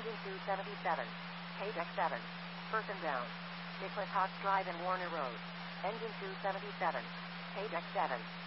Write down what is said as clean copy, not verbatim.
Engine 277. Page X7. Person down. Nicholas Hawks Drive and Warner Road. Engine 277. Page X7.